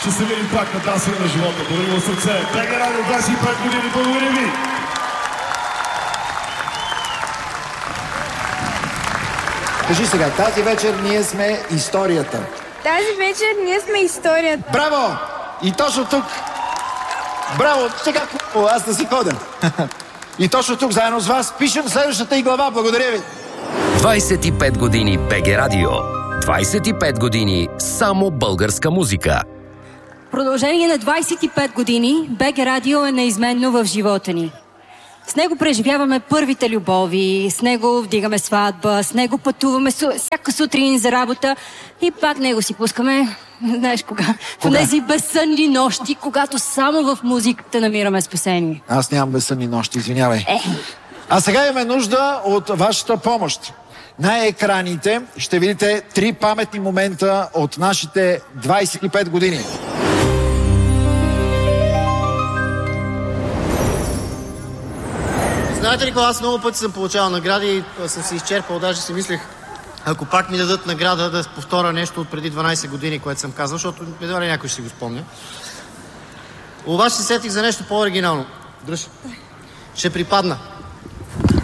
Ще се видим пак на Танцове на живота. Благодаря от сърце. БГ Радио 25 години. Благодаря ви! Кажи сега, тази вечер ние сме историята. Тази вечер ние сме историята. Браво! И точно тук... Браво! Сега аз да си ходя. И точно тук, заедно с вас, пишем следващата и глава. Благодаря ви! 25 години БГ Радио. 25 години само българска музика. В продължение на 25 години БГ Радио е неизменно в живота ни. С него преживяваме първите любови, с него вдигаме сватба, с него пътуваме всяка сутрин за работа и пак него си пускаме, знаеш кога? В тези безсънни нощи, когато само в музиката намираме спасение. Аз нямам безсънни нощи, извинявай. А сега имаме нужда от вашата помощ. На екраните ще видите 3 паметни момента от нашите 25 години. Знаете ли, аз много пъти съм получавал награди и съм се изчерпал, даже си мислех, ако пак ми дадат награда, да повторя нещо от преди 12 години, което съм казал, защото едва ли някой ще си го спомня. Обаче се сетих за нещо по-оригинално. Дръж. Ще припадна.